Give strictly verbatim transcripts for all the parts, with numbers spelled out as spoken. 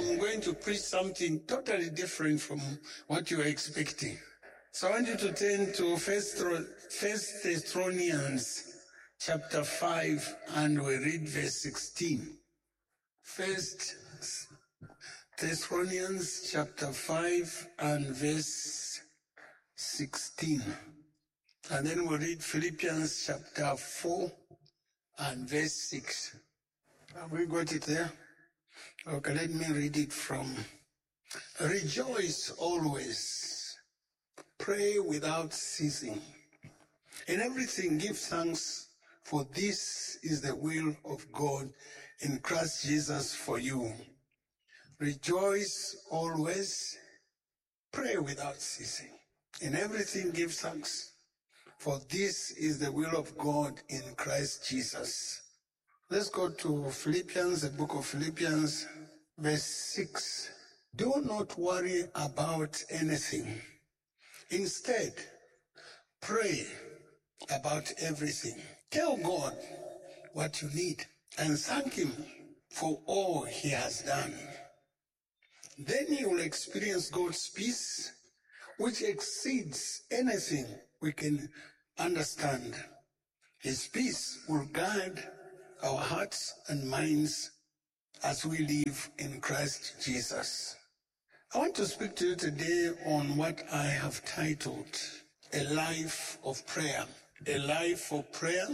I'm going to preach something totally different from what you are expecting. So I want you to turn to First Thessalonians chapter five, and we read verse sixteen. First Thessalonians chapter five and verse sixteen. And then we'll read Philippians chapter four and verse six. Have we got it there? Okay, let me read it from. Rejoice always. Pray without ceasing. In everything give thanks, for this is the will of God in Christ Jesus for you. Rejoice always. Pray without ceasing. In everything give thanks, for this is the will of God in Christ Jesus. Let's go to Philippians, the book of Philippians, verse six. Do not worry about anything. Instead, pray about everything. Tell God what you need and thank Him for all He has done. Then you will experience God's peace, which exceeds anything we can understand. His peace will guide our hearts and minds as we live in Christ Jesus. I want to speak to you today on what I have titled A Life of Prayer. A life of prayer,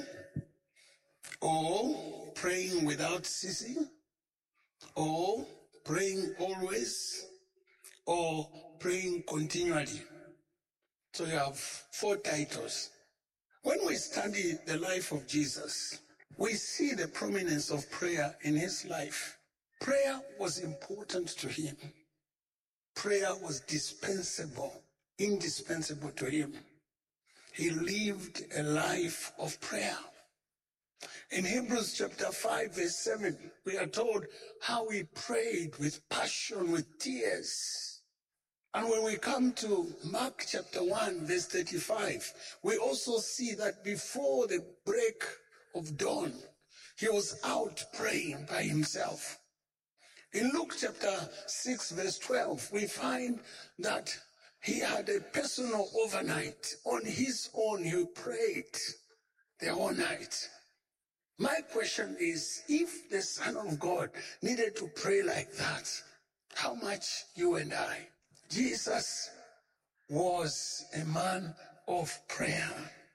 or praying without ceasing, or praying always, or praying continually. So you have four titles. When we study the life of Jesus, we see the prominence of prayer in his life. Prayer was important to him. Prayer was dispensable, indispensable to him. He lived a life of prayer. In Hebrews chapter five, verse seven, we are told how he prayed with passion, with tears. And when we come to Mark chapter one, verse thirty-five, we also see that before the break of dawn, he was out praying by himself. In Luke chapter six, verse twelve, we find that he had a personal overnight. On his own, he prayed the whole night. My question is, if the Son of God needed to pray like that, how much you and I? Jesus was a man of prayer.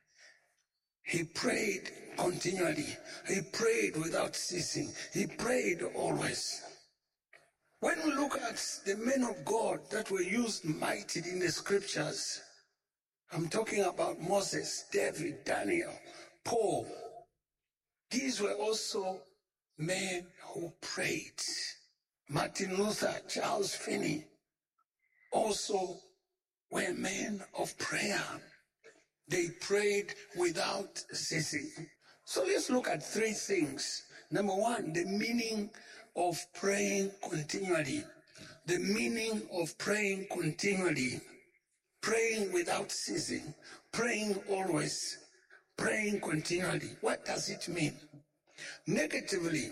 He prayed continually. He prayed without ceasing. He prayed always. When we look at the men of God that were used mightily in the scriptures, I'm talking about Moses, David, Daniel, Paul. These were also men who prayed. Martin Luther, Charles Finney, also were men of prayer. They prayed without ceasing. So let's look at three things. Number one, the meaning of praying continually. The meaning of praying continually. Praying without ceasing. Praying always. Praying continually. What does it mean? Negatively,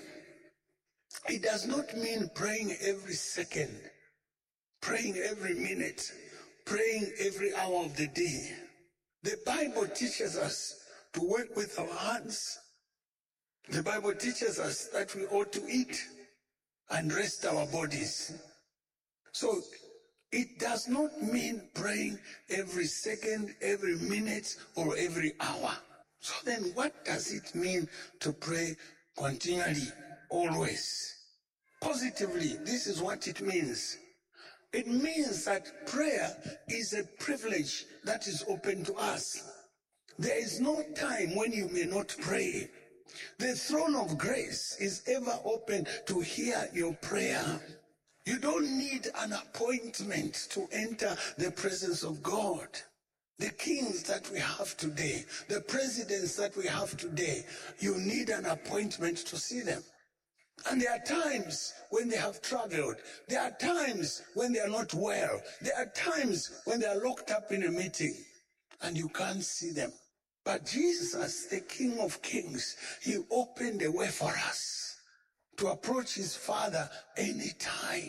it does not mean praying every second, praying every minute, praying every hour of the day. The Bible teaches us to work with our hands. The Bible teaches us that we ought to eat and rest our bodies. So it does not mean praying every second, every minute, or every hour. So then what does it mean to pray continually, always? Positively, this is what it means. It means that prayer is a privilege that is open to us. There is no time when you may not pray. The throne of grace is ever open to hear your prayer. You don't need an appointment to enter the presence of God. The kings that we have today, the presidents that we have today, you need an appointment to see them. And there are times when they have traveled. There are times when they are not well. There are times when they are locked up in a meeting and you can't see them. But Jesus, the King of Kings, he opened a way for us to approach his Father anytime.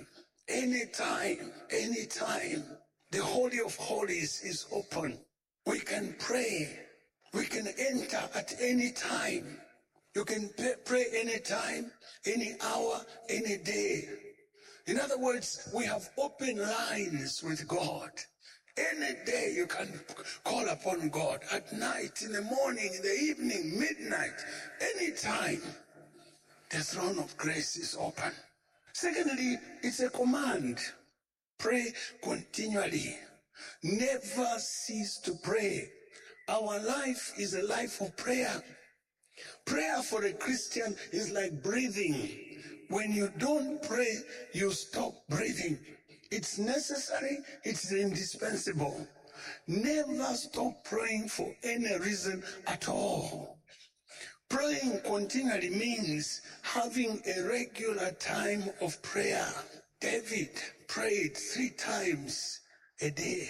Anytime, anytime, the Holy of Holies is open. We can pray. We can enter at any time. You can pray any time, any hour, any day. In other words, we have open lines with God. Any day you can call upon God. At night, in the morning, in the evening, midnight, any time. The throne of grace is open. Secondly, it's a command. Pray continually. Never cease to pray. Our life is a life of prayer. Prayer for a Christian is like breathing. When you don't pray, you stop breathing. It's necessary, it's indispensable. Never stop praying for any reason at all. Praying continually means having a regular time of prayer. David prayed three times a day.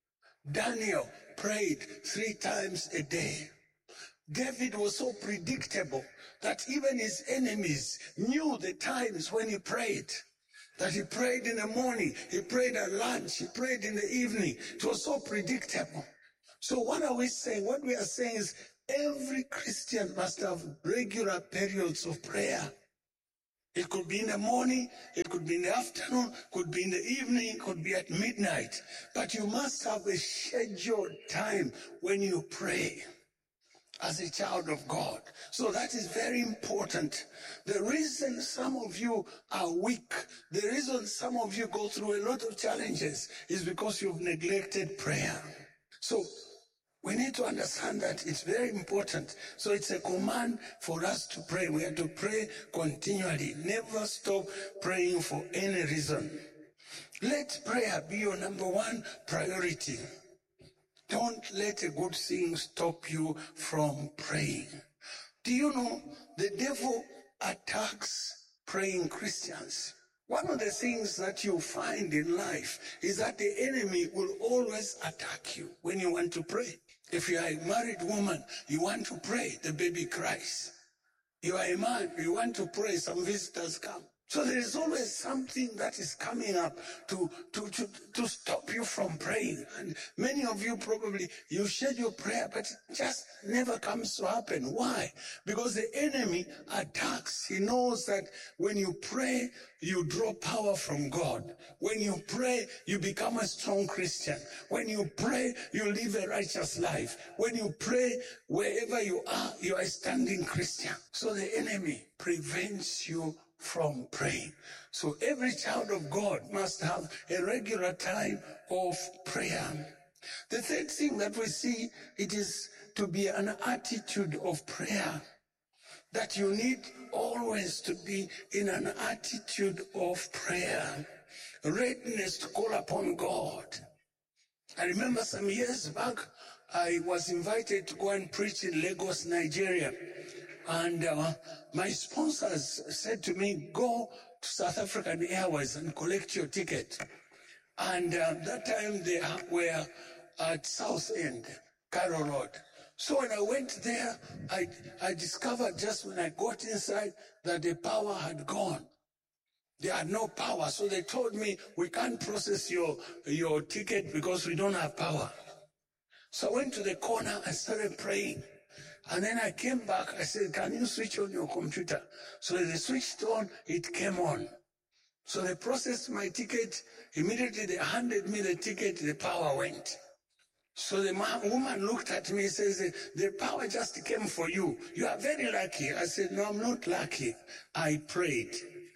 Daniel prayed three times a day. David was so predictable that even his enemies knew the times when he prayed. That he prayed in the morning, he prayed at lunch, he prayed in the evening. It was so predictable. So what are we saying? What we are saying is every Christian must have regular periods of prayer. It could be in the morning, it could be in the afternoon, could be in the evening, could be at midnight. But you must have a scheduled time when you pray as a child of God. So that is very important. The reason some of you are weak, the reason some of you go through a lot of challenges is because you've neglected prayer. So we need to understand that it's very important. So it's a command for us to pray. We have to pray continually. Never stop praying for any reason. Let prayer be your number one priority. Don't let a good thing stop you from praying. Do you know the devil attacks praying Christians? One of the things that you find in life is that the enemy will always attack you when you want to pray. If you are a married woman, you want to pray, the baby cries. You are a man, you want to pray, some visitors come. So there is always something that is coming up to, to, to, to stop you from praying. And many of you probably, you schedule prayer, but it just never comes to happen. Why? Because the enemy attacks. He knows that when you pray, you draw power from God. When you pray, you become a strong Christian. When you pray, you live a righteous life. When you pray, wherever you are, you are a standing Christian. So the enemy prevents you from praying. So every child of God must have a regular time of prayer. The third thing that we see, it is to be an attitude of prayer. That you need always to be in an attitude of prayer. Readiness to call upon God. I remember some years back, I was invited to go and preach in Lagos, Nigeria. And uh, my sponsors said to me, go to South African Airways and collect your ticket. And uh, that time they were at South End, Cairo Road. So when I went there, I, I discovered just when I got inside that the power had gone. They had no power. So they told me, we can't process your, your ticket because we don't have power. So I went to the corner and started praying. And then I came back, I said, can you switch on your computer? So they switched on, it came on. So they processed my ticket. Immediately they handed me the ticket, the power went. So the man, woman looked at me and says, the power just came for you. You are very lucky. I said, no, I'm not lucky. I prayed.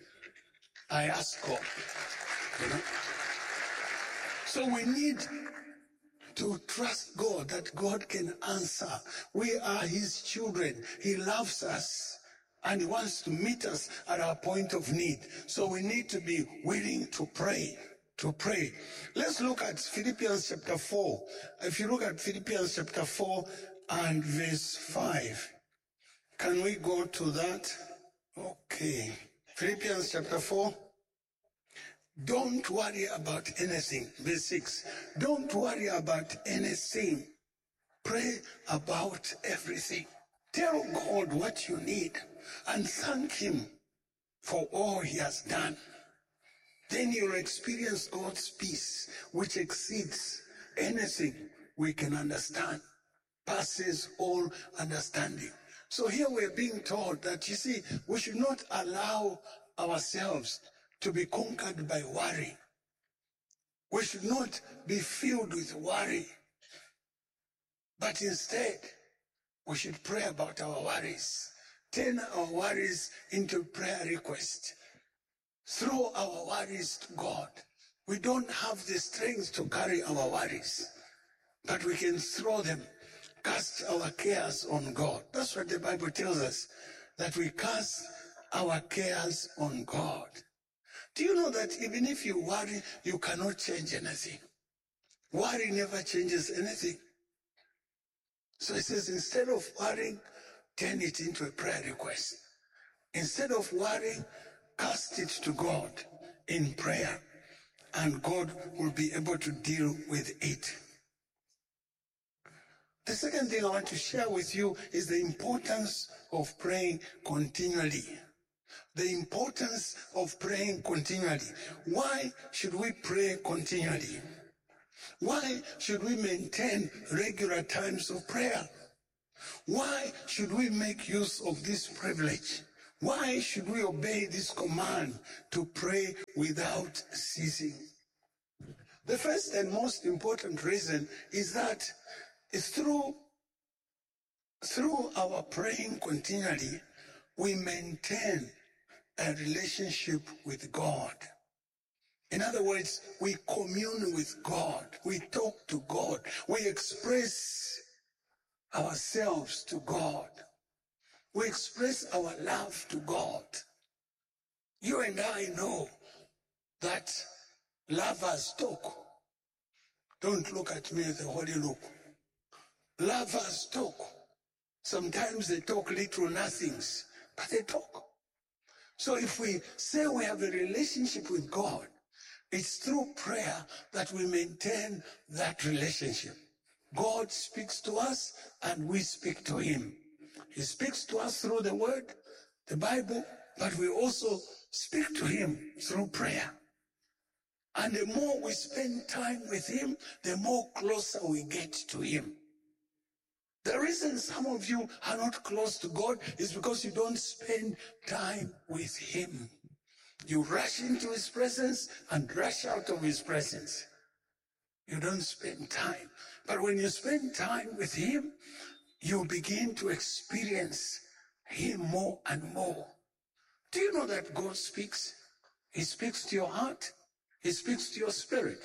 I asked God. You know? So we need to trust God, that God can answer. We are his children. He loves us and he wants to meet us at our point of need. So we need to be willing to pray, to pray. Let's look at Philippians chapter four. If you look at Philippians chapter four and verse five, can we go to that? Okay. Philippians chapter four. Don't worry about anything. Verse six. Don't worry about anything. Pray about everything. Tell God what you need and thank him for all he has done. then you'll experience God's peace, which exceeds anything we can understand, passes all understanding. So here we're being told that, you see, we should not allow ourselves to be conquered by worry. We should not be filled with worry, but instead, we should pray about our worries. Turn our worries into prayer requests. Throw our worries to God. We don't have the strength to carry our worries, but we can throw them, cast our cares on God. That's what the Bible tells us, that we cast our cares on God. Do you know that even if you worry, you cannot change anything? Worry never changes anything. So it says, instead of worrying, turn it into a prayer request. Instead of worrying, cast it to God in prayer, and God will be able to deal with it. The second thing I want to share with you is the importance of praying continually. The importance of praying continually. Why should we pray continually? Why should we maintain regular times of prayer? Why should we make use of this privilege? Why should we obey this command to pray without ceasing? The first and most important reason is that it's through, through our praying continually, we maintain a relationship with God. In other words, we commune with God. We talk to God. We express ourselves to God. We express our love to God. You and I know that lovers talk. Don't look at me with a holy look. Lovers talk. Sometimes they talk little nothings, but they talk. So if we say we have a relationship with God, it's through prayer that we maintain that relationship. God speaks to us and we speak to him. He speaks to us through the word, the Bible, but we also speak to him through prayer. And the more we spend time with him, the more closer we get to him. The reason some of you are not close to God is because you don't spend time with him. You rush into his presence and rush out of his presence. You don't spend time. But when you spend time with him, you begin to experience him more and more. Do you know that God speaks? He speaks to your heart. He speaks to your spirit.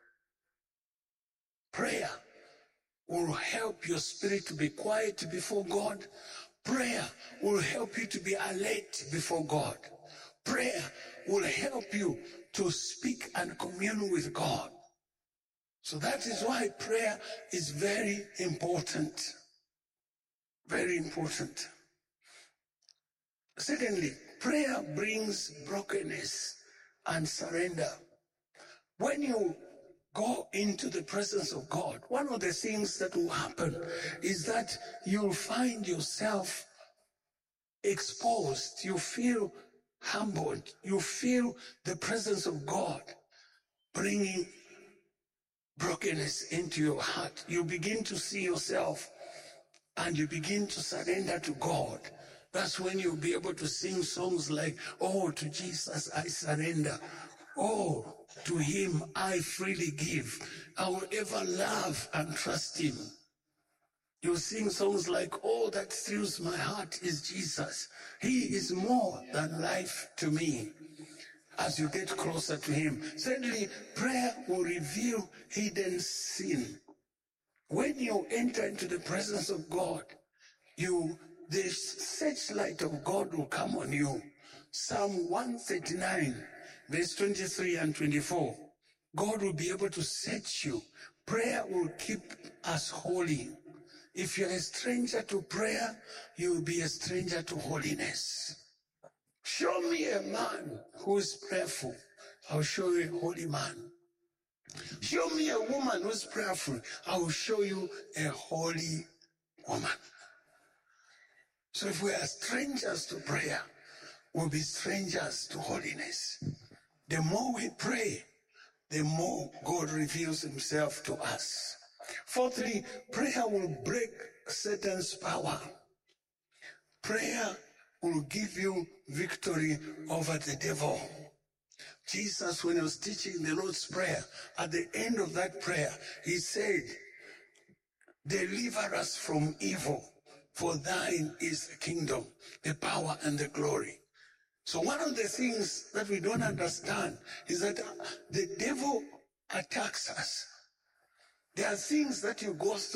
Prayer will help your spirit to be quiet before God. Prayer will help you to be alert before God. Prayer will help you to speak and commune with God. So that is why prayer is very important. Very important. Secondly, prayer brings brokenness and surrender. When you go into the presence of God, one of the things that will happen is that you'll find yourself exposed. You feel humbled. You feel the presence of God bringing brokenness into your heart. You begin to see yourself and you begin to surrender to God. That's when you'll be able to sing songs like, oh, to Jesus I surrender. Oh, to him I freely give. I will ever love and trust him. You sing songs like, all that thrills my heart is Jesus. He is more than life to me. As you get closer to him, certainly prayer will reveal hidden sin. When you enter into the presence of God, you the searchlight of God will come on you. Psalm one thirty-nine, verse twenty-three and twenty-four. God will be able to search you. Prayer will keep us holy. If you're a stranger to prayer, you will be a stranger to holiness. Show me a man who is prayerful. I'll show you a holy man. Show me a woman who's prayerful. I will show you a holy woman. So if we are strangers to prayer, we'll be strangers to holiness. The more we pray, the more God reveals himself to us. Fourthly, prayer will break Satan's power. Prayer will give you victory over the devil. Jesus, when he was teaching the Lord's Prayer, at the end of that prayer, he said, deliver us from evil, for thine is the kingdom, the power, and the glory. So one of the things that we don't understand is that the devil attacks us. There are things that you go through